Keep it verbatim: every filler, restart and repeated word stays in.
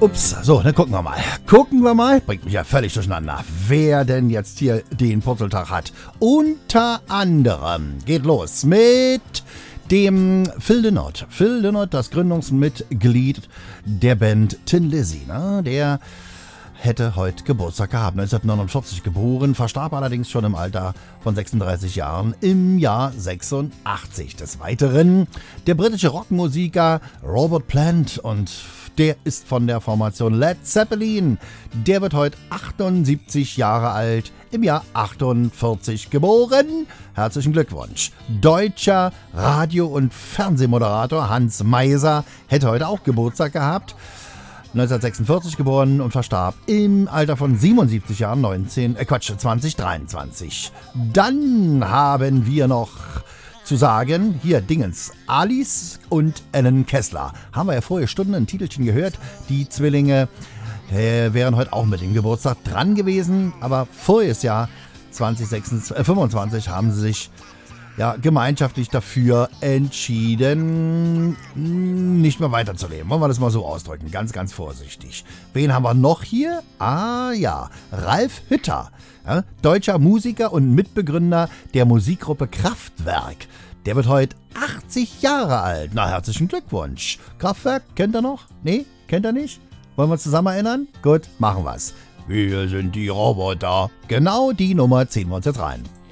Ups, so, dann gucken wir mal. Gucken wir mal, bringt mich ja völlig durcheinander, wer denn jetzt hier den Purzeltag hat. Unter anderem geht los mit dem Phil Lynott. Phil Lynott, das Gründungsmitglied der Band Tin Lizzy, ne? Der hätte heute Geburtstag gehabt, neunzehnhundertneunundvierzig geboren, verstarb allerdings schon im Alter von sechsunddreißig Jahren im Jahr sechsundachtzig. Des Weiteren der britische Rockmusiker Robert Plant, und der ist von der Formation Led Zeppelin. Der wird heute achtundsiebzig Jahre alt, im Jahr achtundvierzig geboren. Herzlichen Glückwunsch. Deutscher Radio- und Fernsehmoderator Hans Meiser hätte heute auch Geburtstag gehabt. neunzehnhundertsechsundvierzig geboren und verstarb im Alter von siebenundsiebzig Jahren, neunzehn, äh Quatsch, zwanzig dreiundzwanzig. Dann haben wir noch zu sagen, hier Dingens, Alice und Ellen Kessler. Haben wir ja vorher Stunden ein Titelchen gehört. Die Zwillinge äh, wären heute auch mit dem Geburtstag dran gewesen, aber voriges Jahr zwanzig fünfundzwanzig haben sie sich ja, gemeinschaftlich dafür entschieden, nicht mehr weiterzuleben. Wollen wir das mal so ausdrücken, ganz, ganz vorsichtig. Wen haben wir noch hier? Ah ja, Ralf Hütter, ja, deutscher Musiker und Mitbegründer der Musikgruppe Kraftwerk. Der wird heute achtzig Jahre alt. Na, herzlichen Glückwunsch. Kraftwerk, kennt er noch? Nee, kennt er nicht? Wollen wir uns zusammen erinnern? Gut, machen wir's. Wir sind die Roboter. Genau die Nummer ziehen wir uns jetzt rein.